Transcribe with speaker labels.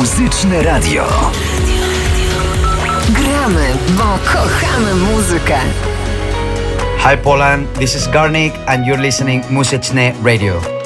Speaker 1: Muzyczne Radio.
Speaker 2: Gramy, bo kochamy muzykę.
Speaker 3: Hi Poland, this is Garnik and you're listening Muzyczne Radio.